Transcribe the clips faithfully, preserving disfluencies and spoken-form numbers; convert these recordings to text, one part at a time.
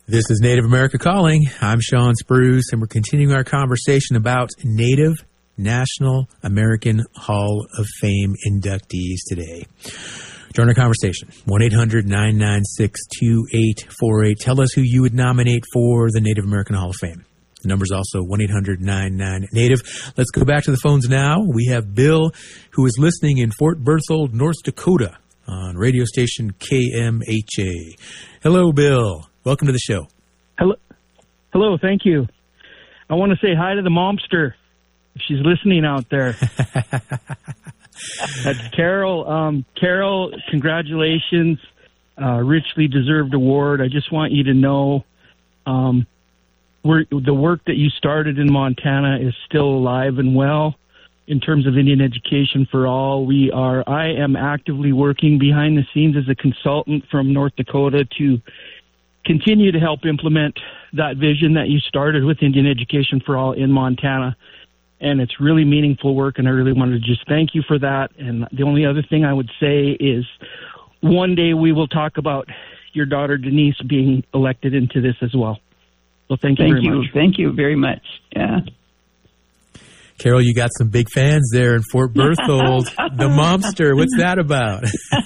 This is Native America Calling. I'm Sean Spruce, and we're continuing our conversation about Native National American Hall of Fame inductees today. Join our conversation, one eight hundred nine nine six two eight four eight. Tell us who you would nominate for the Native American Hall of Fame. The number's also one eight hundred nine nine Native. Let's go back to the phones now. We have Bill, who is listening in Fort Berthold, North Dakota, on radio station K M H A. Hello, Bill. Welcome to the show. Hello. Hello, thank you. I want to say hi to the momster, if she's listening out there. That's Carol. Um, Carol, congratulations. Uh, richly deserved award. I just want you to know um, we're, the work that you started in Montana is still alive and well. In terms of Indian Education for All, we are. I am actively working behind the scenes as a consultant from North Dakota to continue to help implement that vision that you started with Indian Education for All in Montana. And it's really meaningful work, and I really wanted to just thank you for that. And the only other thing I would say is one day we will talk about your daughter Denise being elected into this as well. So thank you thank very you. much. Thank you very much. Yeah. Carol, you got some big fans there in Fort Berthold. The momster, what's that about?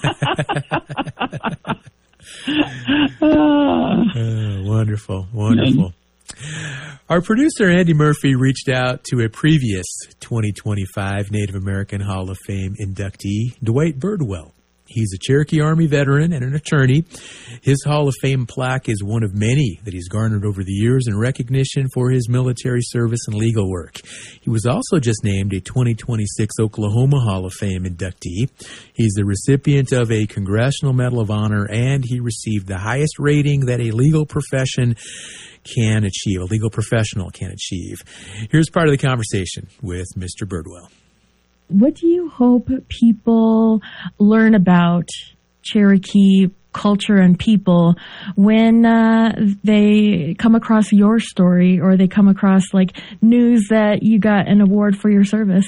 oh, wonderful, wonderful. Our producer, Andy Murphy, reached out to a previous twenty twenty-five Native American Hall of Fame inductee, Dwight Birdwell. He's a Cherokee Army veteran and an attorney. His Hall of Fame plaque is one of many that he's garnered over the years in recognition for his military service and legal work. He was also just named a twenty twenty-six Oklahoma Hall of Fame inductee. He's the recipient of a Congressional Medal of Honor, and he received the highest rating that a legal profession can achieve, a legal professional can achieve. Here's part of the conversation with Mister Birdwell. What do you hope people learn about Cherokee culture and people when uh, they come across your story, or they come across like news that you got an award for your service?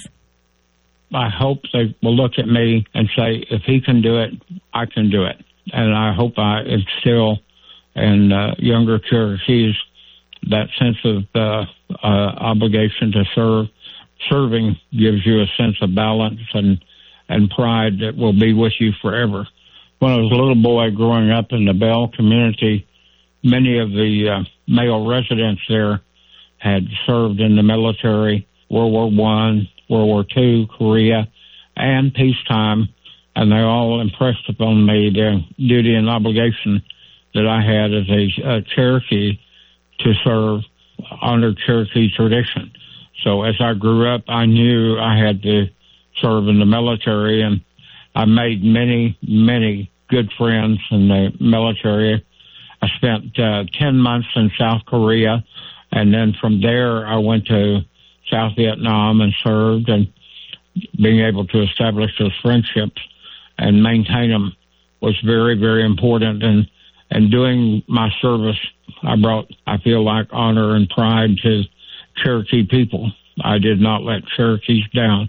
I hope they will look at me and say, if he can do it, I can do it. And I hope I instill in uh, younger Cherokees that sense of uh, uh, obligation to serve. Serving gives you a sense of balance and, and pride that will be with you forever. When I was a little boy growing up in the Bell community, many of the uh, male residents there had served in the military, World War One, World War Two, Korea, and peacetime, and they all impressed upon me the duty and obligation that I had as a uh, Cherokee to serve under Cherokee tradition. So as I grew up, I knew I had to serve in the military, and I made many, many good friends in the military. I spent uh, ten months in South Korea, and then from there I went to South Vietnam and served, and being able to establish those friendships and maintain them was very, very important. And, and doing my service, I brought, I feel like, honor and pride to Cherokee people. I did not let Cherokees down.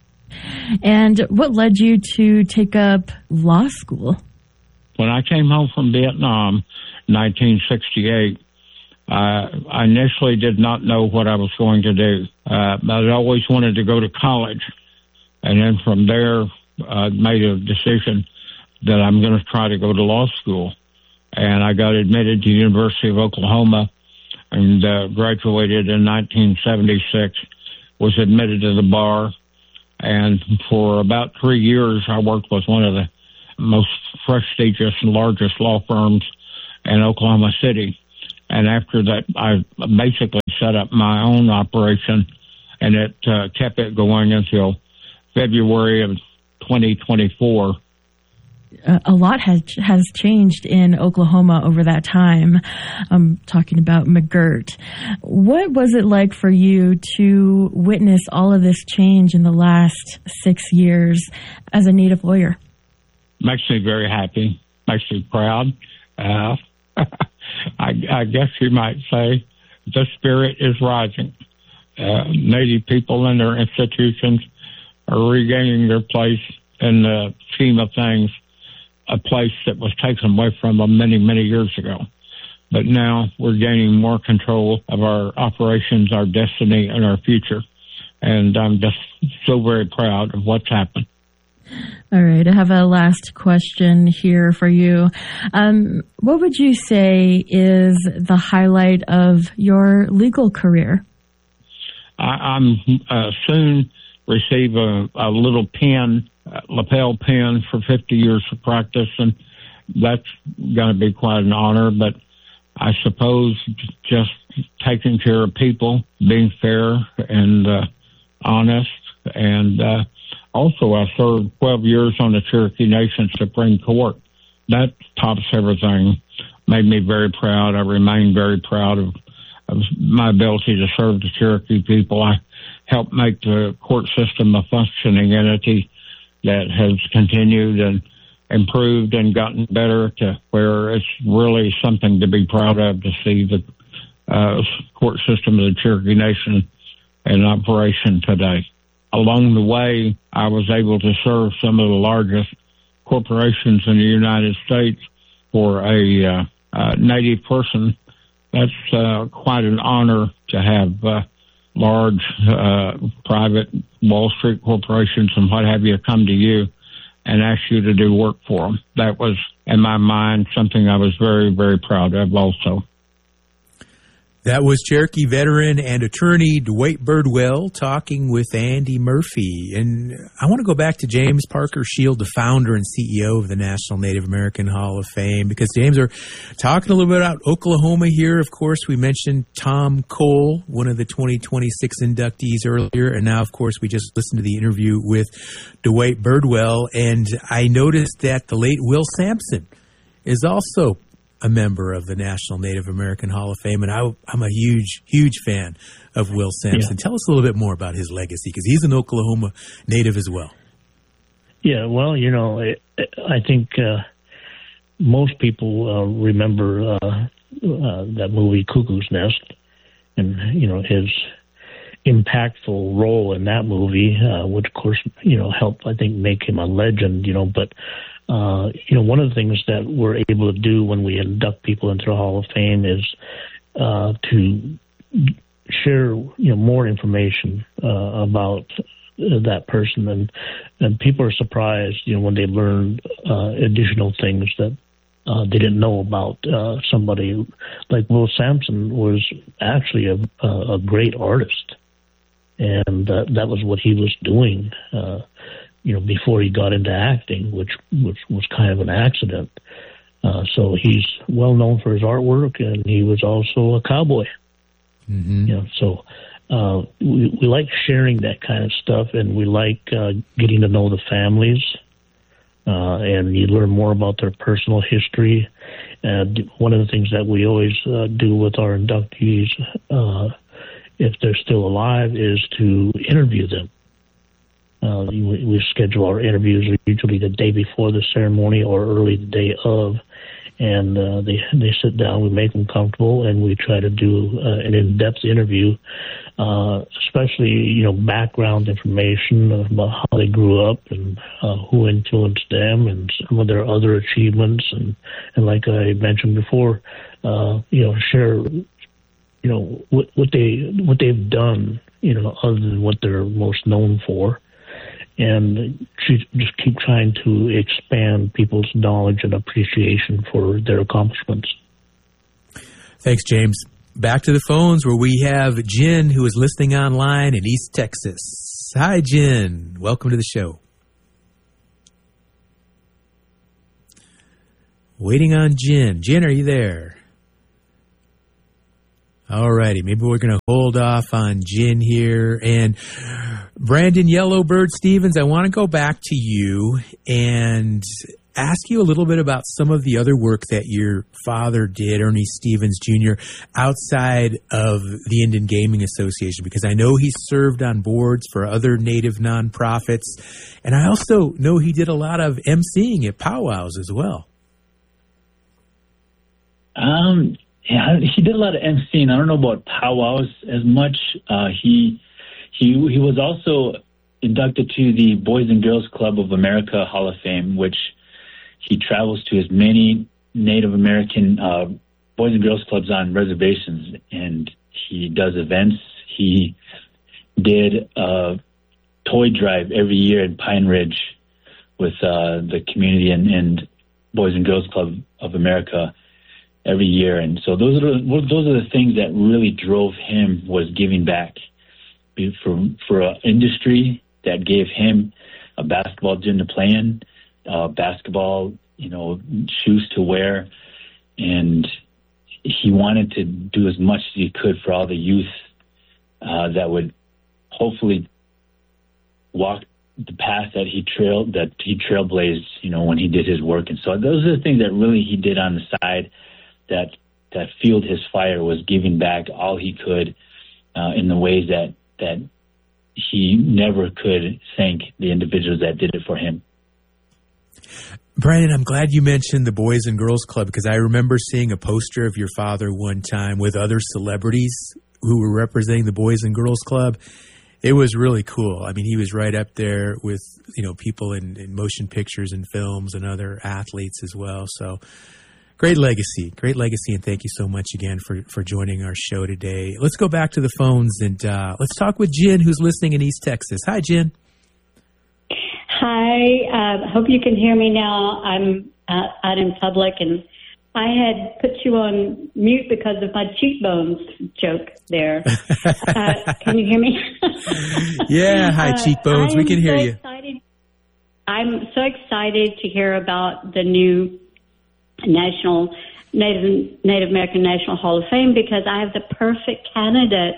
And what led you to take up law school? When I came home from Vietnam in nineteen sixty-eight, uh, I initially did not know what I was going to do. Uh, but I always wanted to go to college. And then from there, I uh, made a decision that I'm going to try to go to law school. And I got admitted to the University of Oklahoma and uh, graduated in nineteen seventy-six, was admitted to the bar. And for about three years, I worked with one of the most prestigious and largest law firms in Oklahoma City. And after that, I basically set up my own operation, and it uh, kept it going until February of twenty twenty-four. A lot has has changed in Oklahoma over that time. I'm talking about McGirt. What was it like for you to witness all of this change in the last six years as a Native lawyer? Makes me very happy. Makes me proud. Uh, I, I guess you might say the spirit is rising. Uh, Native people and their institutions are regaining their place in the scheme of things, a place that was taken away from them many, many years ago. but now we're gaining more control of our operations, our destiny, and our future. And I'm just so very proud of what's happened. All right, I have a last question here for you. Um, what would you say is the highlight of your legal career? I, I'm uh, soon receive a, a little pen, a lapel pen for fifty years of practice, and that's going to be quite an honor. But I suppose just taking care of people, being fair and uh, honest, and uh, also I served twelve years on the Cherokee Nation Supreme Court. That tops everything. Made me very proud. I remain very proud of, of my ability to serve the Cherokee people. I helped make the court system a functioning entity that has continued and improved and gotten better to where it's really something to be proud of to see the uh, court system of the Cherokee Nation in operation today. Along the way, I was able to serve some of the largest corporations in the United States. For a uh, uh, Native person, that's uh, quite an honor to have uh, large uh, private Wall Street corporations and what have you come to you and ask you to do work for them. That was, in my mind, something I was very, very proud of also. That was Cherokee veteran and attorney Dwight Birdwell talking with Andy Murphy. And I want to go back to James Parker Shield, the founder and C E O of the National Native American Hall of Fame, because, James, we're talking a little bit about Oklahoma here. Of course, we mentioned Tom Cole, one of the twenty twenty-six inductees earlier. And now, of course, we just listened to the interview with Dwight Birdwell. And I noticed that the late Will Sampson is also a member of the National Native American Hall of Fame, and I, I'm a huge, huge fan of Will Sampson. Yeah. Tell us a little bit more about his legacy, because he's an Oklahoma native as well. Yeah, well, you know, I think uh, most people uh, remember uh, uh, that movie Cuckoo's Nest, and, you know, his impactful role in that movie, uh, which, of course, you know, helped, I think, make him a legend, you know, but Uh, you know, one of the things that we're able to do when we induct people into the Hall of Fame is uh, to share, you know, more information uh, about uh, that person, and and people are surprised, you know, when they learn uh, additional things that uh, they didn't know about. Uh, somebody like Will Sampson was actually a, a great artist, and uh, that was what he was doing. Uh, you know, before he got into acting, which, which was kind of an accident. Uh, so he's well known for his artwork, and he was also a cowboy. Mm-hmm. You know, so uh, we, we like sharing that kind of stuff, and we like uh, getting to know the families, uh, and you learn more about their personal history. And one of the things that we always uh, do with our inductees, uh, if they're still alive, is to interview them. Uh, we, we schedule our interviews usually the day before the ceremony or early the day of, and uh, they they sit down, we make them comfortable, and we try to do uh, an in-depth interview, uh, especially, you know, background information about how they grew up and uh, who influenced them and some of their other achievements, and, and like I mentioned before, uh, you know, share, you know, what, what they what they've done, you know, other than what they're most known for. And just keep trying to expand people's knowledge and appreciation for their accomplishments. Thanks, James. Back to the phones where we have Jen, who is listening online in East Texas. Hi, Jen. Welcome to the show. Waiting on Jen. Jen, are you there? All righty, maybe we're going to hold off on Jen here. And Brandon Yellowbird Stevens, I want to go back to you and ask you a little bit about some of the other work that your father did, Ernie Stevens Junior, outside of the Indian Gaming Association, because I know he served on boards for other Native nonprofits, and I also know he did a lot of emceeing at powwows as well. Um. Yeah, he did a lot of emceeing. I don't know about powwows as much. Uh, he he he was also inducted to the Boys and Girls Club of America Hall of Fame, which he travels to as many Native American uh, Boys and Girls Clubs on reservations, and he does events. He did a toy drive every year in Pine Ridge with uh, the community and, and Boys and Girls Club of America every year. And so those are the, those are the things that really drove him, was giving back for for an industry that gave him a basketball gym to play in, uh, basketball, you know, shoes to wear, and he wanted to do as much as he could for all the youth uh, that would hopefully walk the path that he trailed, that he trailblazed, you know, when he did his work. And so those are the things that really he did on the side that that fueled his fire, was giving back all he could uh, in the ways that that he never could thank the individuals that did it for him. Brandon, I'm glad you mentioned the Boys and Girls Club, because I remember seeing a poster of your father one time with other celebrities who were representing the Boys and Girls Club. It was really cool. I mean, he was right up there with, you know, people in, in motion pictures and films and other athletes as well. So great legacy, great legacy. And thank you so much again for, for joining our show today. Let's go back to the phones and uh, let's talk with Jen, who's listening in East Texas. Hi, Jen. Hi. I uh, hope you can hear me now. I'm uh, out in public, and I had put you on mute because of my cheekbones joke there. uh, can you hear me? Yeah, hi, cheekbones. Uh, we can hear so you. Excited. I'm so excited to hear about the new National Native Native American National Hall of Fame, because I have the perfect candidate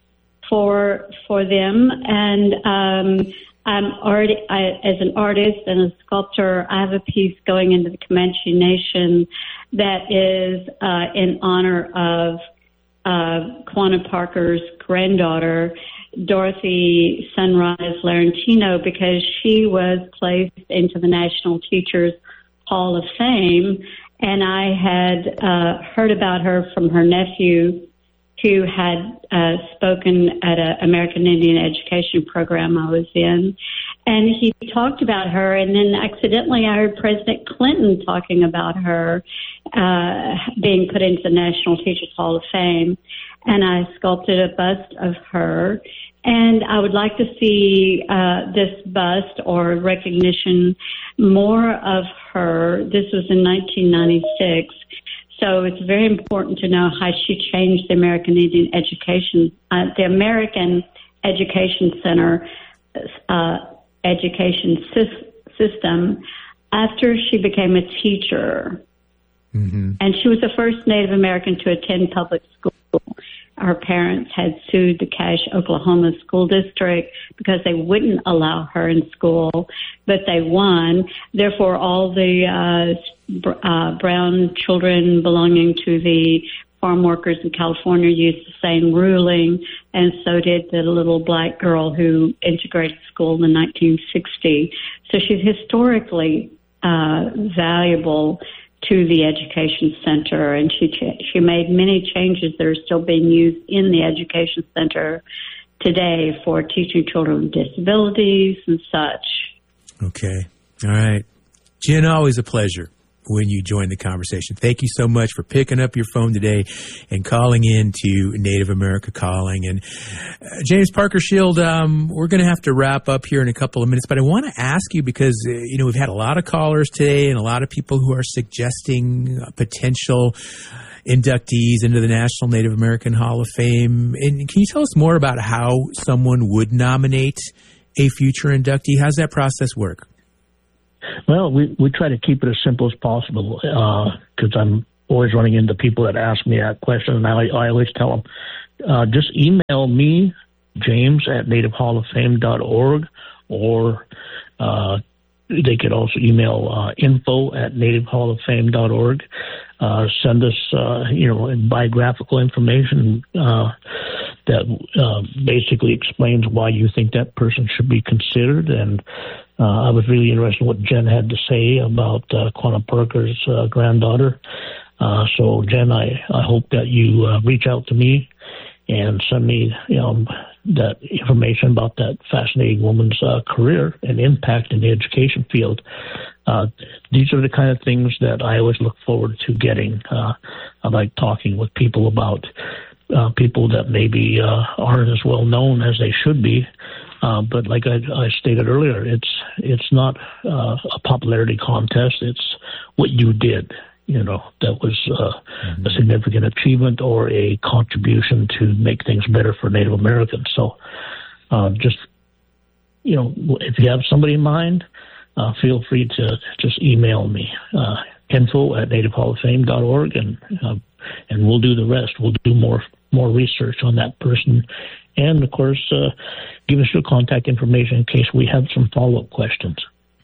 for for them. And um, I'm already, I, as an artist and a sculptor, I have a piece going into the Comanche Nation that is uh, in honor of uh, Quanah Parker's granddaughter, Dorothy Sunrise Laurentino, because she was placed into the National Teachers Hall of Fame. And I had uh, heard about her from her nephew, who had uh, spoken at an American Indian education program I was in. And he talked about her, and then accidentally I heard President Clinton talking about her uh, being put into the National Teachers Hall of Fame. And I sculpted a bust of her. And I would like to see uh, this bust or recognition more of her. This was in nineteen ninety-six. So it's very important to know how she changed the American Indian education, uh, the American Education Center uh, education sy- system after she became a teacher. Mm-hmm. And she was the first Native American to attend public school. Her parents had sued the Cache, Oklahoma school district because they wouldn't allow her in school, but they won. Therefore, all the uh, uh, brown children belonging to the farm workers in California used the same ruling, and so did the little black girl who integrated school in nineteen sixty. So she's historically uh, valuable to the education center, and she she made many changes that are still being used in the education center today for teaching children with disabilities and such. Okay. All right. Jen, always a pleasure when you join the conversation. Thank you so much for picking up your phone today and calling in to Native America Calling. And uh, James Parker Shield, um, we're going to have to wrap up here in a couple of minutes, but I want to ask you because, uh, you know, we've had a lot of callers today and a lot of people who are suggesting uh, potential inductees into the National Native American Hall of Fame. And can you tell us more about how someone would nominate a future inductee? How does that process work? Well, we, we try to keep it as simple as possible because uh, I'm always running into people that ask me that question, and I, I always tell them, uh, just email me, James, at native hall of fame dot org, or uh, they could also email uh, info at native hall of fame dot org. Uh, send us, uh, you know, biographical information uh, that uh, basically explains why you think that person should be considered. And uh, I was really interested in what Jen had to say about uh, Quanah Parker's uh, granddaughter. Uh, so, Jen, I, I hope that you uh, reach out to me and send me, you know, that information about that fascinating woman's uh, career and impact in the education field. Uh, these are the kind of things that I always look forward to getting. Uh, I like talking with people about uh, people that maybe uh, aren't as well known as they should be. Uh, but like I, I stated earlier, it's it's not uh, a popularity contest. It's what you did, you know, that was uh, mm-hmm. a significant achievement or a contribution to make things better for Native Americans. So uh, just, you know, if you have somebody in mind, uh, feel free to just email me, uh, info at native hall of fame dot org, and uh, and we'll do the rest. We'll do more more research on that person. And, of course, uh, give us your contact information in case we have some follow-up questions.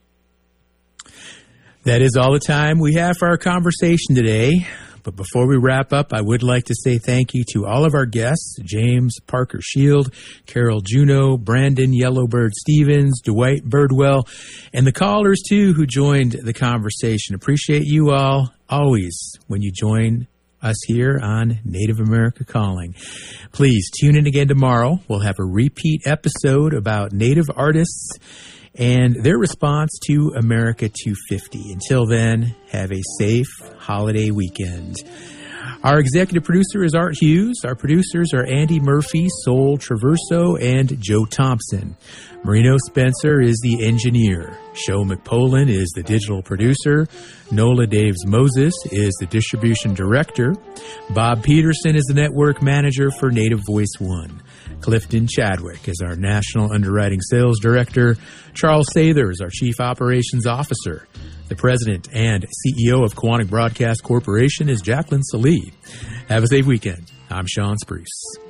That is all the time we have for our conversation today. But before we wrap up, I would like to say thank you to all of our guests, James Parker Shield, Carol Juneau, Brandon Yellowbird Stevens, Dwight Birdwell, and the callers, too, who joined the conversation. Appreciate you all always when you join us here on Native America Calling. Please tune in again tomorrow. We'll have a repeat episode about Native artists and their response to America two fifty. Until then, have a safe holiday weekend. Our executive producer is Art Hughes. Our producers are Andy Murphy, Sol Traverso, and Joe Thompson. Marino Spencer is the engineer. Sho McPolin is the digital producer. Nola Daves Moses is the distribution director. Bob Peterson is the network manager for Native Voice One. Clifton Chadwick is our national underwriting sales director. Charles Sather is our chief operations officer. The president and C E O of Quantic Broadcast Corporation is Jacqueline Salih. Have a safe weekend. I'm Sean Spruce.